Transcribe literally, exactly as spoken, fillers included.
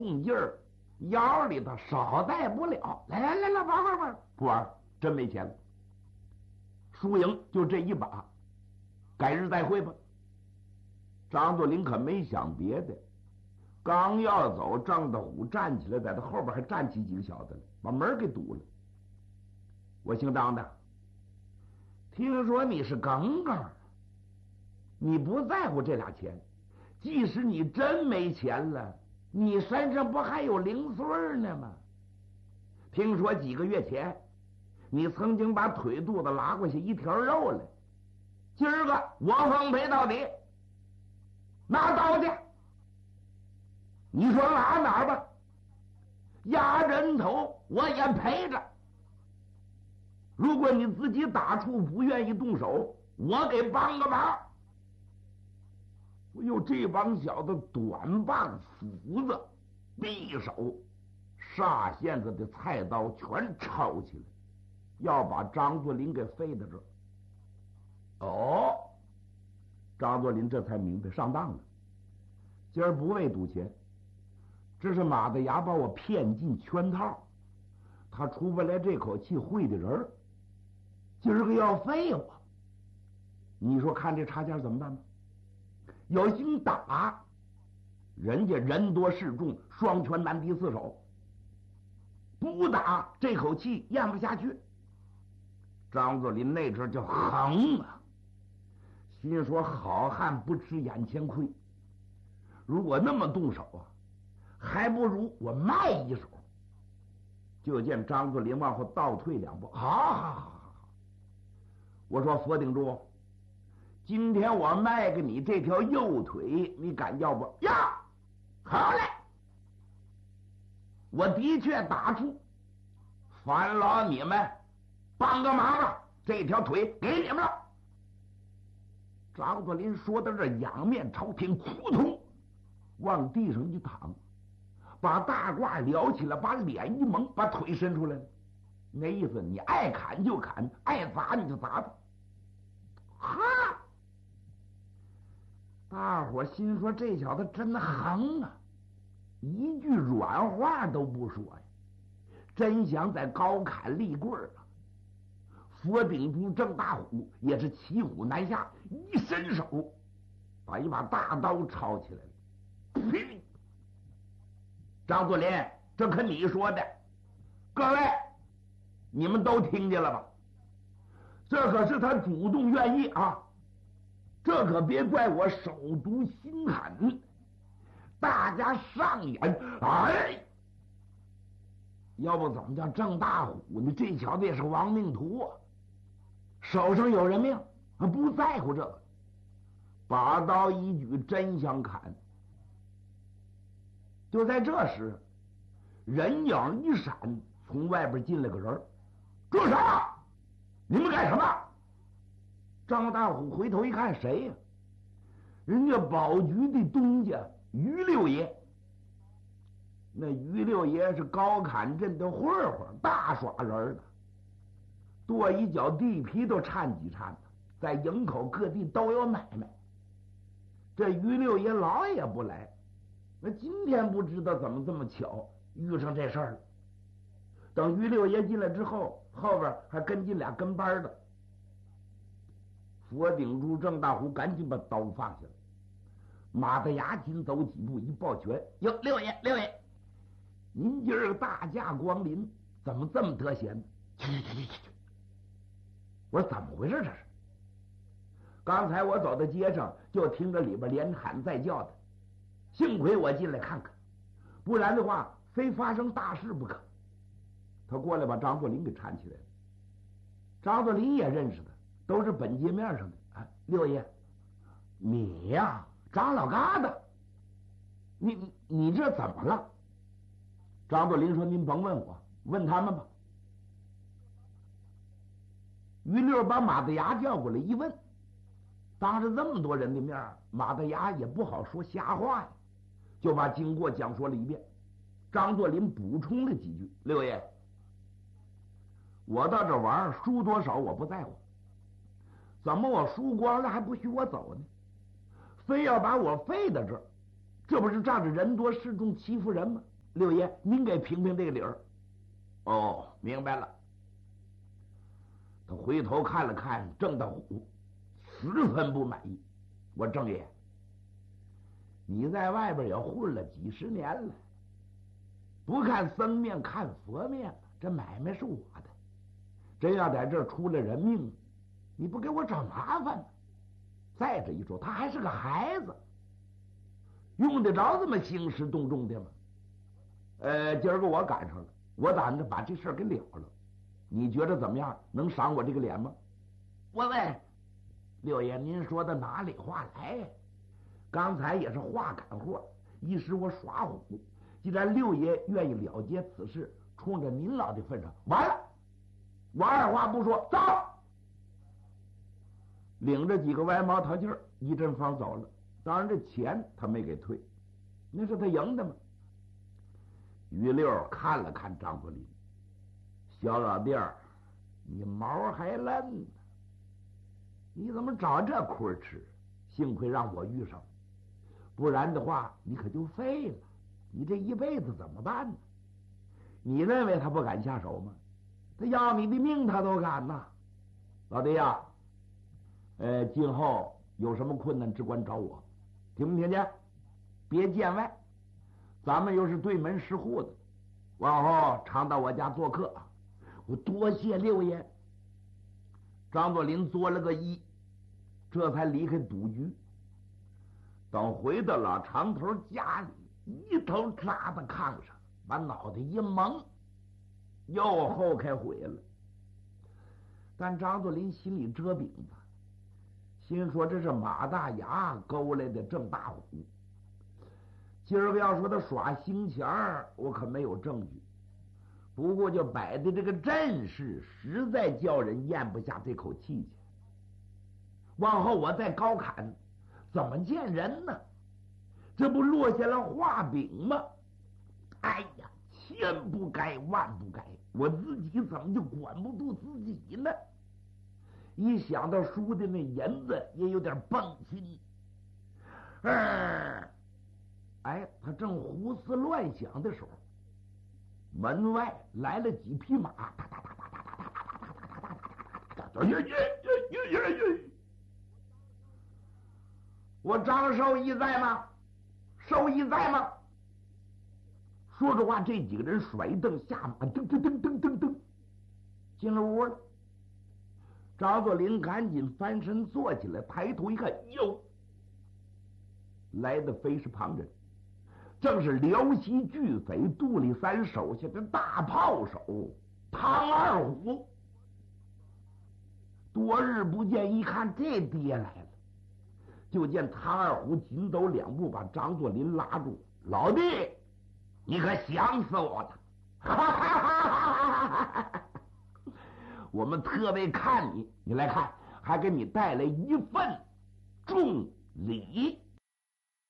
动劲儿，腰里头少带不了。来来来来，玩玩玩，不玩，真没钱了。输赢就这一把，改日再会吧。张作霖可没想别的，刚要走，张大虎站起来，在他后边还站起几个小子来，把门给堵了。我姓张的，听说你是耿耿，你不在乎这俩钱，即使你真没钱了，你身上不还有零碎呢吗？听说几个月前，你曾经把腿肚子拉过去一条肉来，今儿个我奉陪到底，拿刀去。你说拉哪儿吧？压人头我也陪着。如果你自己打怵不愿意动手，我给帮个忙。哎呦，这帮小子短棒、斧子、匕首、煞线子的菜刀全抄起来，要把张作霖给废在这儿。哦，张作霖这才明白上当了。今儿不为赌钱，这是马大牙把我骗进圈套，他出不来这口气会的人，今儿个要废我。你说看这差价怎么办吧？有心打，人家人多势众，双拳难敌四手；不打，这口气咽不下去。张作霖那阵就横啊，心说好汉不吃眼前亏，如果那么动手啊，还不如我卖一手。就见张作霖往后倒退两步，好好好好好，我说佛顶珠，今天我卖给你这条右腿，你敢要不要？好嘞，我的确打出，烦劳你们帮个忙吧，这条腿给你们了。张作霖说到这，仰面朝天，扑通往地上一躺，把大褂撩起来，把脸一蒙，把腿伸出来了。那意思，你爱砍就砍，爱砸你就砸他。哈！大伙心说这小子真横啊，一句软话都不说呀，真想在高砍立棍儿啊。佛顶珠郑大虎也是骑虎难下，一伸手把一把大刀抄起来了。呸！张作霖，这可你说的，各位你们都听见了吧？这可是他主动愿意啊，这可别怪我手毒心狠。大家上眼，哎，要不怎么叫郑大虎呢？这小子也是亡命徒啊，手上有人命，不在乎这个，把刀一举，真想砍。就在这时，人影一闪，从外边进来个人。住手！你们干什么？张大虎回头一看，谁呀？人家保局的东家于六爷。那于六爷是高坎镇的混混，大耍人的，跺一脚地皮都颤几颤的，在营口各地都有买卖。这于六爷老也不来，那今天不知道怎么这么巧遇上这事儿了。等于六爷进来之后，后边还跟进俩跟班的。佛顶珠郑大虎赶紧把刀放下了，马大牙紧走几步，一抱拳：“哟，六爷，六爷，您今儿大驾光临，怎么这么得闲？”去去去去去！我说怎么回事？这是？刚才我走到街上，就听着里边连喊带叫的，幸亏我进来看看，不然的话，非发生大事不可。他过来把张作霖给搀起来了。张作霖也认识他，都是本街面上的。啊，六爷，你呀、啊，张老疙瘩，你你你这怎么了？张作霖说：“您甭问我，问他们吧。”于六把马大牙叫过来一问，当着这么多人的面，马大牙也不好说瞎话呀，就把经过讲说了一遍。张作霖补充了几句：“六爷，我到这玩儿输多少我不在乎，怎么我输光了还不许我走呢？非要把我废在这儿，这不是仗着人多势众欺负人吗？ 六爷，您给评评这个理儿。哦，明白了。他回头看了看郑大虎，十分不满意。我郑爷，你在外边也混了几十年了，不看僧面看佛面，这买卖是我的。真要在这儿出了人命，你不给我找麻烦呢？再者一说，他还是个孩子，用得着这么兴师动众的吗？呃，今儿个我赶上了，我打算把这事儿给了了。你觉得怎么样？能赏我这个脸吗？我问六爷，您说的哪里话来呀？刚才也是话赶货，一时我耍虎。既然六爷愿意了结此事，冲着您老的份上，完了，我二话不说，走，领着几个歪毛淘气儿一阵风走了。当然，这钱他没给退，那是他赢的嘛。于六看了看张作霖，小老弟儿，你毛还嫩呢，你怎么找这亏吃？幸亏让我遇上，不然的话你可就废了，你这一辈子怎么办呢？你认为他不敢下手吗？他要你的命他都敢呐！老弟呀，呃，今后有什么困难只管找我，听没听见？别见外，咱们又是对门十户的，往后常到我家做客。我多谢六爷。张作霖作了个揖，这才离开赌局。等回到老长头家里，一头扎在炕上，把脑袋一蒙，又后开悔了。但张作霖心里遮饼子，心说这是马大牙勾来的郑大虎。今儿个要说他耍心钱儿，我可没有证据。不过就摆的这个阵势，实在叫人咽不下这口气去。往后我再高砍，怎么见人呢？这不落下了画饼吗？哎呀，千不该万不该，我自己怎么就管不住自己呢？一想到输的那银子，也有点蹦心。嗯，哎，他正胡思乱想的时候，门外来了几匹马，哒哒哒哒哒哒哒哒哒哒哒哒哒，耶耶耶耶耶！我张寿义在吗？寿义在吗？说着话，这几个人甩蹬下马，噔噔噔噔噔噔，进了屋了。张作霖赶紧翻身坐起来，抬头一看，哟，来的非是旁人，正是辽西巨匪杜立三手下的大炮手唐二虎。多日不见，一看这爹来了，就见唐二虎紧走两步，把张作霖拉住：“老弟，你可想死我了！哈哈哈哈哈！我们特为看你，你来看，还给你带来一份重礼。”